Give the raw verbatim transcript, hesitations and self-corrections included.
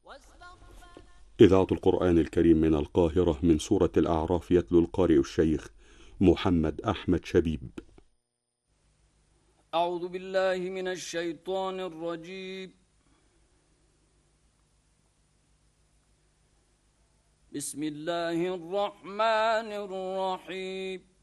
إذاعة القرآن الكريم من القاهرة من سورة الأعراف، يتلو القارئ الشيخ محمد أحمد شبيب. أعوذ بالله من الشيطان الرجيم. بسم الله الرحمن الرحيم.